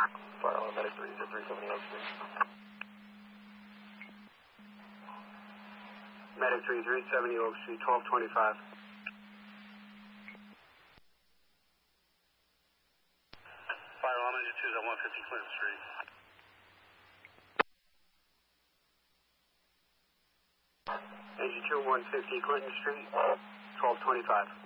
Fire alarm medic 3 to 370 Oak Street. Medic 3, 370 Oak Street, 1225. Fire alarm engine 2 is at 150 Clinton Street. Engine 2, 150 Clinton Street, 1225.